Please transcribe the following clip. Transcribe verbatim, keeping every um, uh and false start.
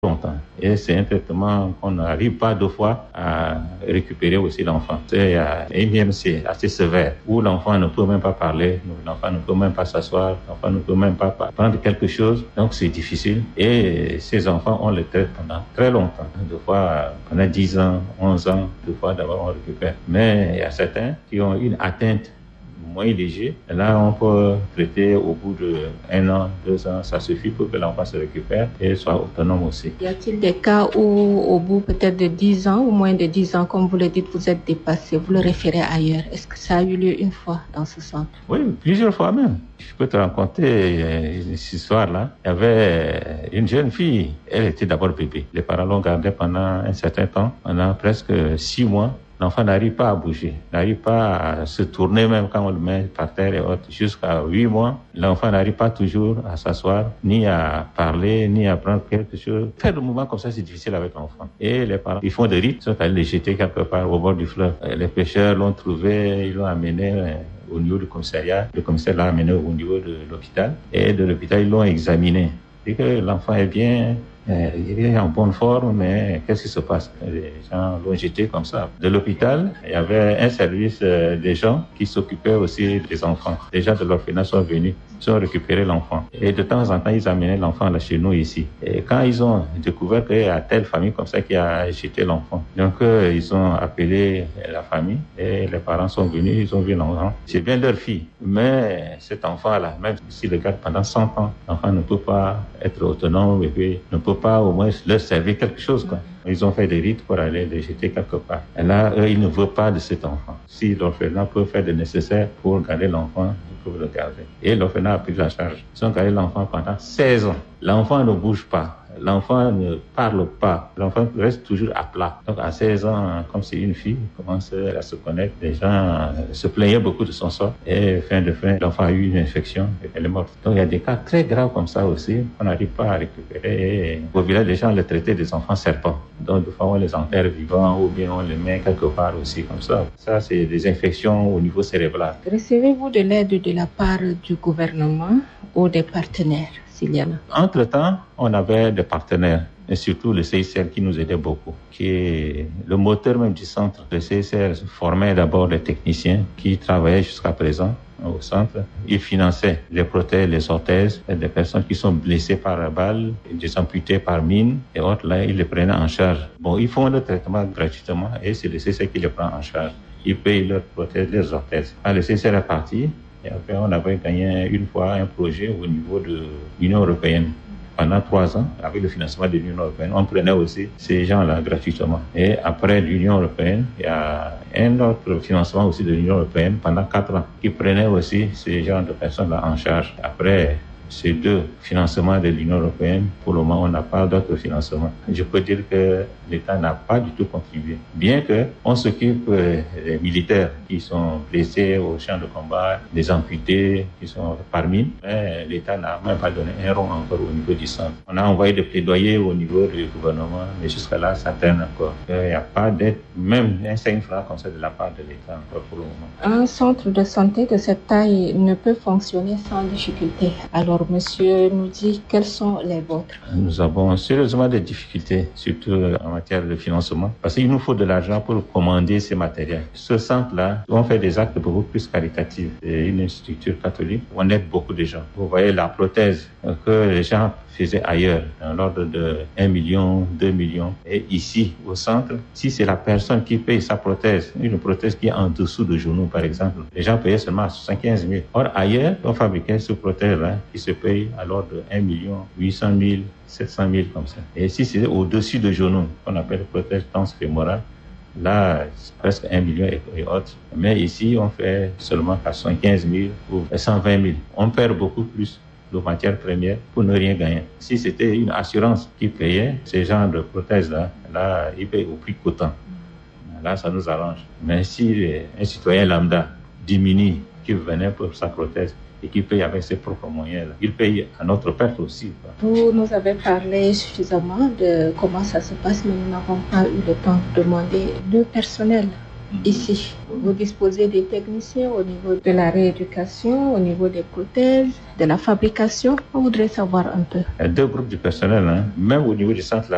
longtemps. Et c'est un traitement qu'on n'arrive pas deux fois à récupérer aussi l'enfant. C'est un I M C assez sévère où l'enfant ne peut même pas parler, l'enfant ne peut même pas s'asseoir, l'enfant ne peut même pas prendre quelque chose. Donc c'est difficile. Et ces enfants, on les traite pendant très longtemps. Deux fois pendant dix ans, onze ans, deux fois d'abord on récupère. Mais il y a certains qui ont une atteinte moins léger. Là, on peut traiter au bout d'un an, deux ans, ça suffit pour que l'enfant se récupère et soit autonome aussi. Y a-t-il des cas où, au bout peut-être de dix ans ou moins de dix ans, comme vous le dites, vous êtes dépassé, vous le référez ailleurs? Est-ce que ça a eu lieu une fois dans ce centre? Oui, plusieurs fois même. Je peux te raconter une histoire-là. Il y avait une jeune fille, elle était d'abord bébé. Les parents l'ont gardée pendant un certain temps, pendant presque six mois. L'enfant n'arrive pas à bouger, n'arrive pas à se tourner même quand on le met par terre et autres. Jusqu'à huit mois, l'enfant n'arrive pas toujours à s'asseoir, ni à parler, ni à prendre quelque chose. Faire le mouvement comme ça, c'est difficile avec l'enfant. Et les parents, ils font des rites, ils sont allés les jeter quelque part au bord du fleuve. Les pêcheurs l'ont trouvé, ils l'ont amené au niveau du commissariat. Le commissaire l'a amené au niveau de l'hôpital. Et de l'hôpital, ils l'ont examiné. Et que l'enfant est bien, euh, il est en bonne forme, mais qu'est-ce qui se passe? Les gens l'ont jeté comme ça. De l'hôpital, il y avait un service euh, des gens qui s'occupaient aussi des enfants. Les gens de l'orphelinat sont venus, ils ont récupéré l'enfant. Et de temps en temps, ils amenaient l'enfant là chez nous ici. Et quand ils ont découvert qu'il y a telle famille comme ça qui a jeté l'enfant, donc euh, ils ont appelé la famille et les parents sont venus, ils ont vu l'enfant. C'est bien leur fille, mais cet enfant-là, même s'il le garde pendant cent ans, l'enfant ne peut pas être autonome et puis ne peut pas au moins leur servir quelque chose, quoi. Ils ont fait des rites pour aller les jeter quelque part. Et là, eux, ils ne veulent pas de cet enfant. Si l'orphelinat peut faire le nécessaire pour garder l'enfant, ils peuvent le garder. Et l'orphelinat a pris la charge. Ils ont gardé l'enfant pendant seize ans. L'enfant ne bouge pas. L'enfant ne parle pas. L'enfant reste toujours à plat. Donc, à seize ans, comme c'est une fille, il commence à se connaître. Les gens se plaignaient beaucoup de son sort. Et fin de fin, l'enfant a eu une infection et elle est morte. Donc, il y a des cas très graves comme ça aussi qu'on n'arrive pas à récupérer. Et au village, les gens les traitaient des enfants serpents. Donc, des fois, on les enterre vivants ou bien on les met quelque part aussi comme ça. Ça, c'est des infections au niveau cérébral. Recevez-vous de l'aide de la part du gouvernement ou des partenaires? Entre-temps, on avait des partenaires, et surtout le C I C R qui nous aidait beaucoup, qui est le moteur même du centre. Le C I C R formait d'abord les techniciens qui travaillaient jusqu'à présent au centre. Ils finançaient les prothèses, les orthèses, des personnes qui sont blessées par balle, des amputés par mine et autres. Là, ils les prenaient en charge. Bon, ils font le traitement gratuitement et c'est le C I C R qui les prend en charge. Ils payent leurs prothèses, leurs orthèses. Quand le C I C R est parti, et après, on avait gagné une fois un projet au niveau de l'Union européenne. Pendant trois ans, avec le financement de l'Union européenne, on prenait aussi ces gens-là gratuitement. Et après l'Union européenne, il y a un autre financement aussi de l'Union européenne pendant quatre ans qui prenait aussi ces genres de personnes-là en charge. Après ces deux financements de l'Union européenne, pour le moment, on n'a pas d'autres financements. Je peux dire que l'État n'a pas du tout contribué. Bien qu'on s'occupe des militaires qui sont blessés au champ de combat, des amputés qui sont par mine, mais l'État n'a même pas donné un rond encore au niveau du centre. On a envoyé des plaidoyers au niveau du gouvernement, mais jusqu'à là, ça traîne encore. Il n'y a pas d'aide, même un cinq francs comme ça de la part de l'État encore pour le moment. Un centre de santé de cette taille ne peut fonctionner sans difficulté. Alors, monsieur nous dit quels sont les vôtres? Nous avons sérieusement des difficultés, surtout en matière de financement, parce qu'il nous faut de l'argent pour commander ces matériels. Ce centre-là, on fait des actes beaucoup plus caritatifs. C'est une structure catholique, on aide beaucoup de gens. Vous voyez la prothèse que les gens faisaient ailleurs, dans l'ordre de un million, deux millions. Et ici, au centre, si c'est la personne qui paye sa prothèse, une prothèse qui est en dessous du genou, par exemple, les gens payaient seulement soixante-quinze mille. Or, ailleurs, on fabriquait ce prothèse-là qui se paye à l'ordre de un million, huit cent mille, sept cent mille comme ça. Et si c'est au-dessus du genou, qu'on appelle prothèse transfémorale, là, c'est presque un million et, et autres. Mais ici, on fait seulement soixante-quinze mille ou cent vingt mille. On perd beaucoup plus de matières premières pour ne rien gagner. Si c'était une assurance qui payait ces genres de prothèses-là, là, ils payent au prix coûtant. Là, ça nous arrange. Mais si un citoyen lambda diminue, qui venait pour sa prothèse, et qui paye avec ses propres moyens, là, il paye à notre perte aussi. Vous nous avez parlé suffisamment de comment ça se passe, mais nous n'avons pas eu le temps de demander le personnel. Ici, vous disposez des techniciens au niveau de la rééducation, au niveau des prothèses, de la fabrication. On voudrait savoir un peu. Il y a deux groupes de personnel, hein. Même au niveau du centre là.